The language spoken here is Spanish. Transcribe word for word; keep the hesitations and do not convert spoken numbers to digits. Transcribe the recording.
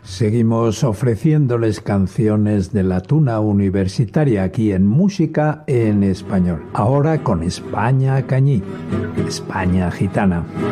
Seguimos ofreciéndoles canciones de la tuna universitaria aquí en Música en Español. Ahora con España Cañí, España Gitana.